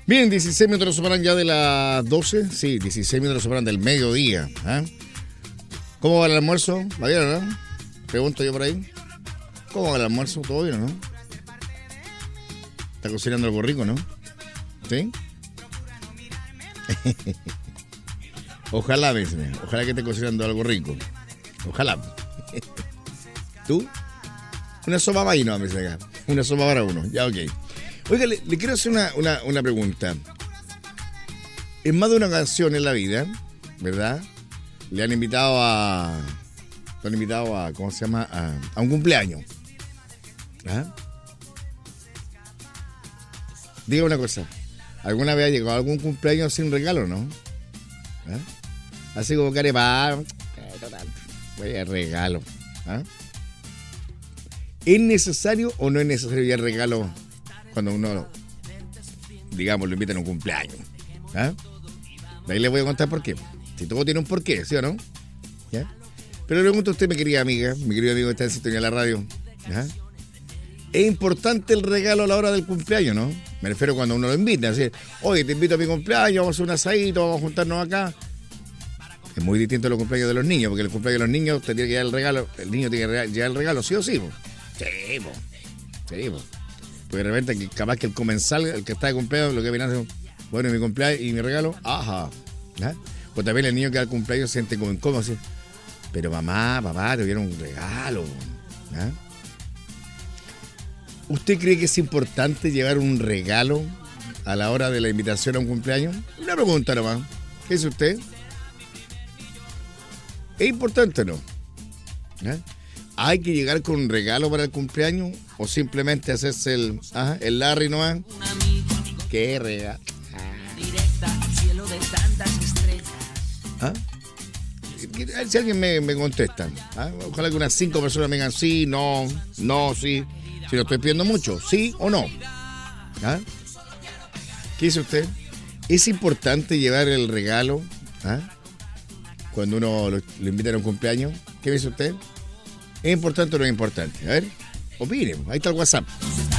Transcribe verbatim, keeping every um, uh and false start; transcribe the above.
Bien, dieciséis minutos nos separan ya de las doce. Sí, dieciséis minutos nos separan del mediodía. ¿eh? ¿Cómo va el almuerzo? ¿Va bien o no? Pregunto yo por ahí. ¿Cómo va el almuerzo? ¿Todo bien o no? Está cocinando algo rico, ¿no? ¿Sí? Ojalá, me dice, ojalá que esté cocinando algo rico. Ojalá. ¿Tú? Una sopa para no, me dice acá. Una sopa para uno. Ya, ok. Oiga, le, le quiero hacer una, una, una pregunta. En más de una ocasión en la vida, ¿verdad? Le han invitado a... Le han invitado a... ¿Cómo se llama? A, a un cumpleaños. ¿Ah? Diga una cosa. ¿Alguna vez ha llegado a algún cumpleaños sin regalo, no? ¿Ah? Así como carepá. Vaya regalo. ¿Ah? ¿Es necesario o no es necesario ya el regalo cuando uno, digamos, lo invitan a un cumpleaños? ¿Ah? De ahí les voy a contar por qué. Si todo tiene un porqué, ¿sí o no? ¿Ya? Pero le pregunto a usted, mi querida amiga, mi querido amigo que está en sintonía de la radio. ¿Ya? Es importante el regalo a la hora del cumpleaños, ¿no? Me refiero cuando uno lo invita, así, oye, te invito a mi cumpleaños, vamos a hacer un asadito, vamos a juntarnos acá. Es muy distinto a los cumpleaños de los niños, porque el cumpleaños de los niños te tiene que llevar el regalo, el niño tiene que llevar el regalo, sí o sí, po. Sí, po. Sí, po. Porque de repente que capaz que el comensal, el que está de cumpleaños, lo que viene a hacer, bueno, mi cumpleaños y mi regalo, ajá. ¿Ah? O también el niño que al cumpleaños se siente como incómodo, así, pero mamá, papá, te dieron un regalo. ¿Ah? ¿Usted cree que es importante llevar un regalo a la hora de la invitación a un cumpleaños? Una pregunta nomás. ¿Qué dice usted? ¿Es importante o no? ¿Ah? ¿Hay que llegar con un regalo para el cumpleaños? ¿O simplemente hacerse el, ajá, el Larry nomás? ¿Qué regalo? ¿Ah? Si alguien me, me contesta, ¿ah? Ojalá que unas cinco personas me digan sí, no, no, sí. Si lo estoy pidiendo mucho, ¿sí o no? ¿Ah? ¿Qué dice usted? ¿Es importante llevar el regalo? ¿Ah? Cuando uno lo, lo invita a un cumpleaños. ¿Qué dice usted? ¿Es importante o no es importante? A ver, opine, ahí está el WhatsApp.